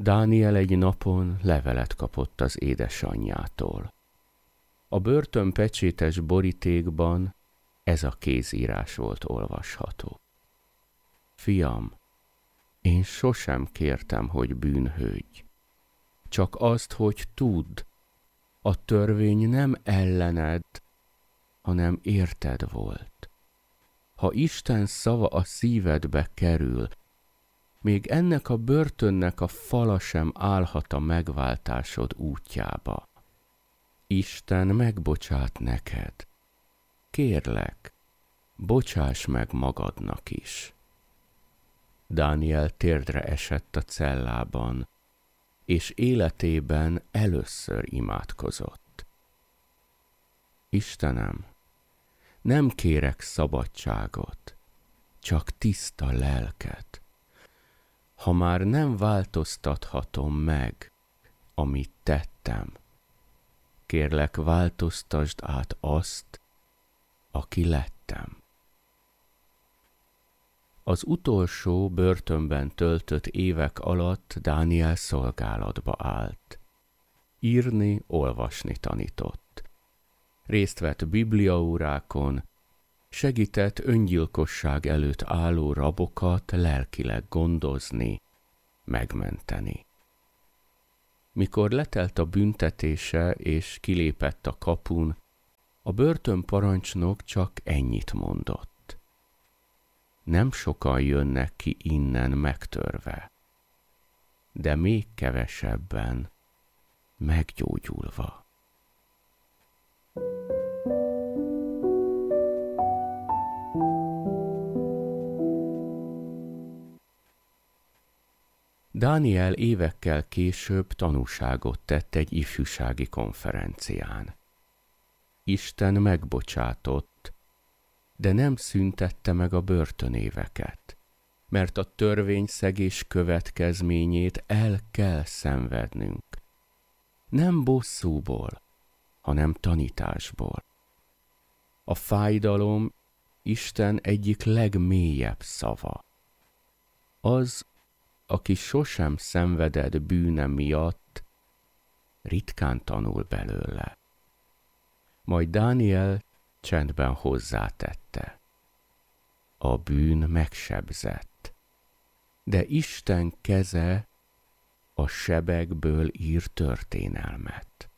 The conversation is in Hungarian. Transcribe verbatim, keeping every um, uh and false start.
Dániel egy napon levelet kapott az édesanyjától. A börtön pecsétes borítékban ez a kézírás volt olvasható. Fiam, én sosem kértem, hogy bűnhődj. Csak azt, hogy tudd, a törvény nem ellened, hanem érted volt. Ha Isten szava a szívedbe kerül, még ennek a börtönnek a fala sem állhat a megváltásod útjába. Isten megbocsát neked. Kérlek, bocsáss meg magadnak is. Dániel térdre esett a cellában, és életében először imádkozott. Istenem, nem kérek szabadságot, csak tiszta lelket. Ha már nem változtathatom meg, amit tettem, kérlek, változtasd át azt, aki lettem. Az utolsó börtönben töltött évek alatt Dániel szolgálatba állt. Írni, olvasni tanított. Részt vett bibliaórákon, segített öngyilkosság előtt álló rabokat lelkileg gondozni, megmenteni. Mikor letelt a büntetése és kilépett a kapun, a börtönparancsnok csak ennyit mondott. Nem sokan jönnek ki innen megtörve, de még kevesebben meggyógyulva. Dániel évekkel később tanúságot tett egy ifjúsági konferencián. Isten megbocsátott, de nem szüntette meg a börtönéveket, mert a törvényszegés következményét el kell szenvednünk. Nem bosszúból, hanem tanításból. A fájdalom Isten egyik legmélyebb szava. Az, aki sosem szenvedett bűne miatt, ritkán tanul belőle. Majd Dániel csendben hozzátette. A bűn megsebzett, de Isten keze a sebekből ír történelmet.